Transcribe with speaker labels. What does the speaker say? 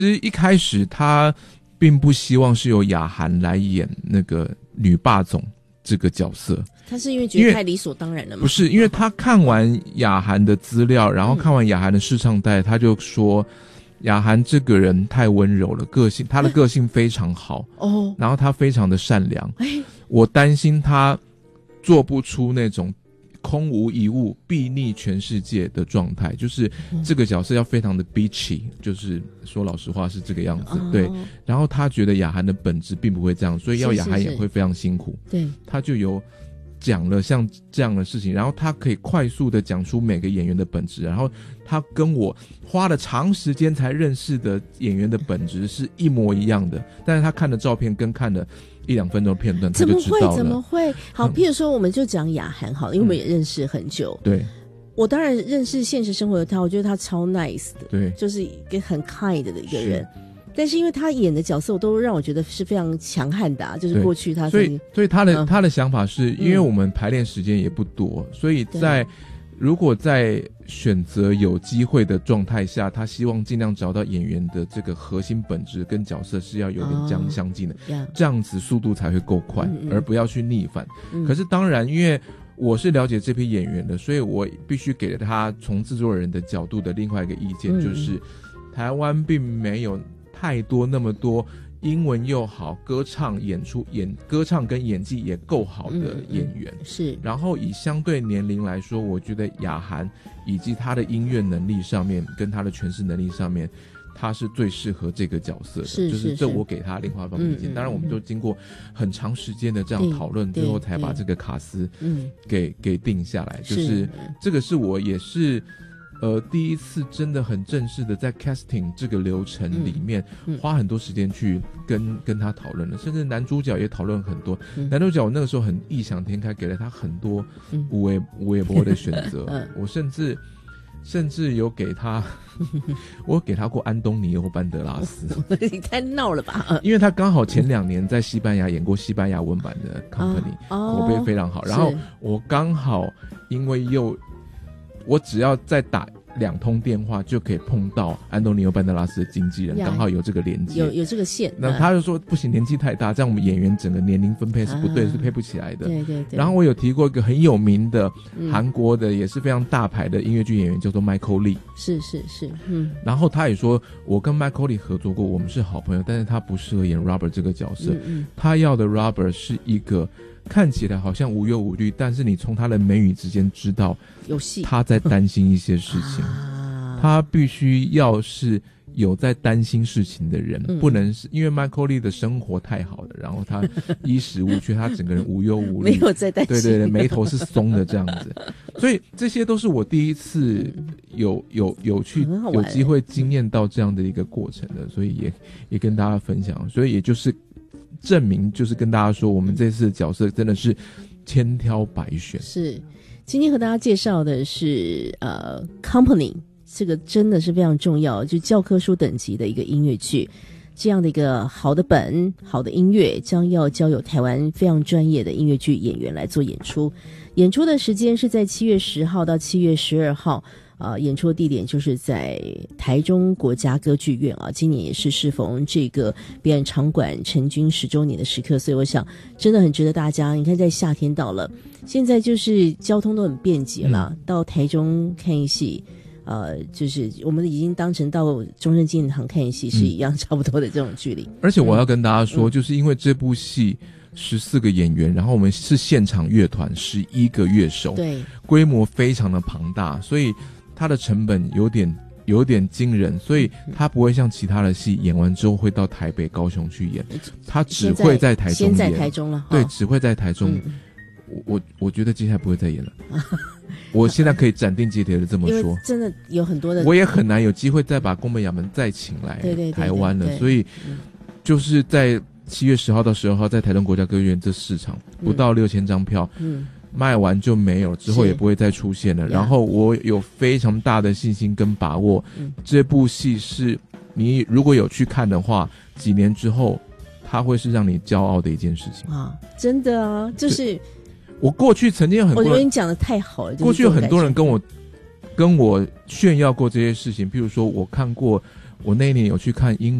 Speaker 1: 其实一开始他并不希望是由雅涵来演那个女霸总这个角色，
Speaker 2: 他是因为觉得太理所当然了吗？
Speaker 1: 不是，因为他看完雅涵的资料，然后看完雅涵的试唱带，他就说雅涵这个人太温柔了，他的个性非常好哦，然后他非常的善良，我担心他做不出那种空无一物睥睨全世界的状态，就是这个角色要非常的 bitchy， 就是说老实话是这个样子，对。然后他觉得雅涵的本质并不会这样，所以要雅涵演会非常辛苦，对，他就有讲了像这样的事情，然后他可以快速的讲出每个演员的本质，然后他跟我花了长时间才认识的演员的本质是一模一样的，但是他看的照片跟看的1-2分钟的片段他就知道了。
Speaker 2: 怎么会好，譬如说我们就讲雅涵好了，因为我们也认识很久，对，我当然认识现实生活的他，我觉得他超 nice 的，对，就是一个很 kind 的一个人，但是因为他演的角色都让我觉得是非常强悍的就是过去他
Speaker 1: 所以他的想法是因为我们排练时间也不多，所以如果在选择有机会的状态下，他希望尽量找到演员的这个核心本质跟角色是要有点相近的，这样子速度才会够快，而不要去逆反。可是当然因为我是了解这批演员的，所以我必须给了他从制作人的角度的另外一个意见，就是台湾并没有太多那么多英文又好，歌唱跟演技也够好的演员，是。然后以相对年龄来说，我觉得雅涵以及他的音乐能力上面跟他的诠释能力上面，他是最适合这个角色的，就是这我给他另外一方面意见。当然我们都经过很长时间的这样讨论，最后才把这个卡司给定下来，就是这个是我也是第一次真的很正式的在 casting 这个流程里面花很多时间去跟他讨论了，甚至男主角也讨论很多。男主角我那个时候很异想天开，给了他很多无微博的选择，我甚至有给他我有给他过安东尼欧班德拉斯
Speaker 2: 你太闹了吧
Speaker 1: 因为他刚好前2年在西班牙演过西班牙文版的 Company，口碑非常好，然后我刚好因为我只要再打2通电话就可以碰到安东尼奥班德拉斯的经纪人，刚好有这个连接，
Speaker 2: 有这个线。
Speaker 1: 那他就说不行，年纪太大，这样我们演员整个年龄分配是不对，是配不起来的。对对对。然后我有提过一个很有名的韩国的也是非常大牌的音乐剧演员，叫做 Michael Lee。是，然后他也说，我跟 Michael Lee 合作过，我们是好朋友，但是他不适合演 Robert 这个角色。他要的 Robert 是一个看起来好像无忧无虑，但是你从他的眉宇之间知道有戏，他在担心一些事情他必须要是有在担心事情的人，不能是因为 Michael Lee 的生活太好了，然后他衣食无缺他整个人无忧无虑，
Speaker 2: 没有在担心，
Speaker 1: 对，眉头是松的这样子所以这些都是我第一次有机会经验到这样的一个过程的，所以也跟大家分享，所以也就是证明，就是跟大家说，我们这次的角色真的是千挑百选。是，
Speaker 2: 今天和大家介绍的是Company， 这个真的是非常重要，就教科书等级的一个音乐剧，这样的一个好的好的音乐，将要交由台湾非常专业的音乐剧演员来做演出。演出的时间是在7月10号到7月12号。演出的地点就是在台中国家歌剧院今年也是适逢这个表演场馆成军10周年的时刻，所以我想真的很值得大家。你看在夏天到了，现在就是交通都很便捷了，到台中看一戏就是我们已经当成到中正纪念堂看一戏是一样差不多的这种距离。
Speaker 1: 而且我要跟大家说，就是因为这部戏14个演员，然后我们是现场乐团11个乐手，对，规模非常的庞大，所以它的成本有点惊人，所以它不会像其他的戏演完之后会到台北、高雄去演，它只会在台中演。
Speaker 2: 先在台中了，
Speaker 1: 对，只会在台中。我觉得接下来不会再演了。我现在可以斩钉截铁的这么说，因为
Speaker 2: 真的有很多的，
Speaker 1: 我也很难有机会再把宫本雅门再请来台湾了，所以就是在7月10号到12号在台中国家歌剧院这4场，不到6000张票。卖完就没有，之后也不会再出现了。然后我有非常大的信心跟把握，这部戏是你如果有去看的话，几年之后它会是让你骄傲的一件事情
Speaker 2: 真的啊，就是
Speaker 1: 我过去曾经有很多人，
Speaker 2: 我觉得你讲的太好了，
Speaker 1: 过去有很多人跟我炫耀过这些事情，譬如说我看过我那一年有去看英